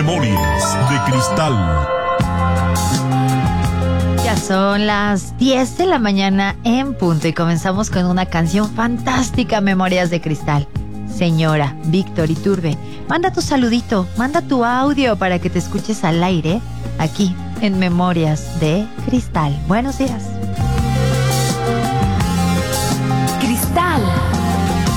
Memorias de Cristal. Ya son las 10 de la mañana en punto y comenzamos con una canción fantástica, Memorias de Cristal. Señora Víctor Iturbe, manda tu saludito, manda tu audio para que te escuches al aire aquí en Memorias de Cristal. Buenos días.